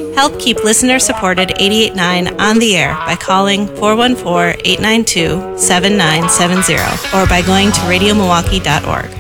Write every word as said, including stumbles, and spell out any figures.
Help keep listener-supported eighty-eight point nine on the air by calling four one four, eight nine two, seven nine seven zero or by going to radio milwaukee dot org.